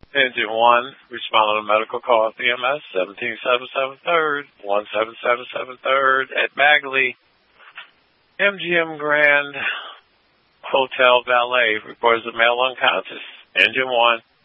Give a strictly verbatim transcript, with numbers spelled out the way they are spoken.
Engine one, responding to medical call at B M S, seventeen seven seven third, one seven seven seven third at Bagley, M G M Grand Hotel Valet, reports a male unconscious. Engine one.